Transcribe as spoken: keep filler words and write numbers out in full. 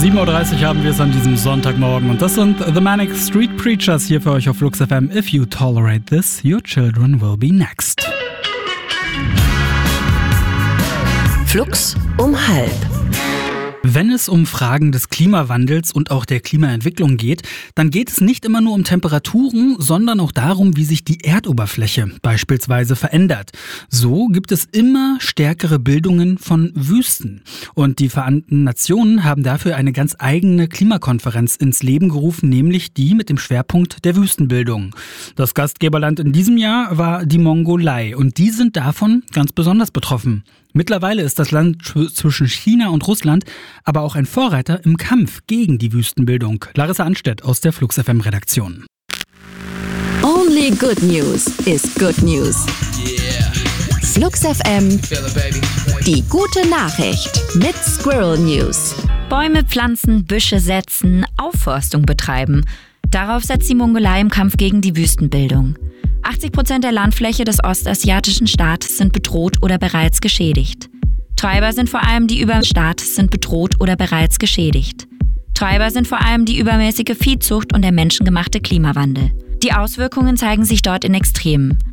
sieben Uhr dreißig haben wir es an diesem Sonntagmorgen und das sind The Manic Street Preachers hier für euch auf Flux F M. If you tolerate this, your children will be next. Flux um halb. Wenn es um Fragen des Klimawandels und auch der Klimaentwicklung geht, dann geht es nicht immer nur um Temperaturen, sondern auch darum, wie sich die Erdoberfläche beispielsweise verändert. So gibt es immer stärkere Bildungen von Wüsten. Und die Vereinten Nationen haben dafür eine ganz eigene Klimakonferenz ins Leben gerufen, nämlich die mit dem Schwerpunkt der Wüstenbildung. Das Gastgeberland in diesem Jahr war die Mongolei und die sind davon ganz besonders betroffen. Mittlerweile ist das Land zwischen China und Russland aber auch ein Vorreiter im Kampf gegen die Wüstenbildung. Larissa Anstedt aus der Flux F M Redaktion. Only good news is good news. Yeah. Flux F M, Feel it, baby. die gute Nachricht mit Squirrel News. Bäume pflanzen, Büsche setzen, Aufforstung betreiben. Darauf setzt die Mongolei im Kampf gegen die Wüstenbildung. achtzig Prozent der Landfläche des ostasiatischen Staates sind bedroht oder bereits geschädigt. Treiber sind vor allem die über Staates sind bedroht oder bereits geschädigt. Treiber sind vor allem die übermäßige Viehzucht und der menschengemachte Klimawandel. Die Auswirkungen zeigen sich dort in Extremen.